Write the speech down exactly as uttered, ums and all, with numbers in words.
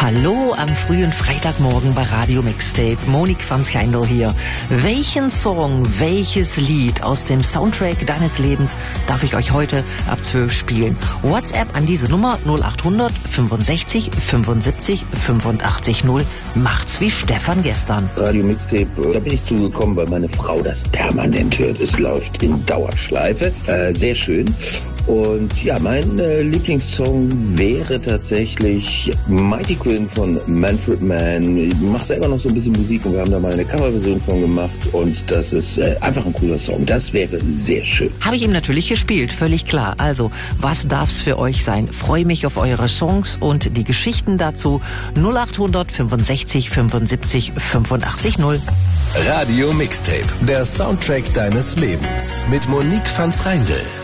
Hallo am frühen Freitagmorgen bei Radio Mixtape. Monique van Schijndel hier. Welchen Song, welches Lied aus dem Soundtrack deines Lebens darf ich euch heute ab zwölf spielen? WhatsApp an diese Nummer null acht hundert fünfundsechzig fünfundsiebzig fünfundachtzig null. Macht's wie Stefan gestern. Radio Mixtape, da bin ich zugekommen, weil meine Frau das permanent hört. Es läuft in Dauerschleife. Äh, sehr schön. Und ja, mein äh, Lieblingssong wäre tatsächlich Mighty Quinn von Manfred Mann. Ich mache selber noch so ein bisschen Musik und wir haben da mal eine Coverversion von gemacht und das ist äh, einfach ein cooler Song. Das wäre sehr schön. Habe ich ihm natürlich gespielt, völlig klar. Also, was darf's für euch sein? Freue mich auf eure Songs und die Geschichten dazu. null acht hundert fünfundsechzig fünfundsiebzig fünfundachtzig null. Radio Mixtape, der Soundtrack deines Lebens mit Monique van Schijndel.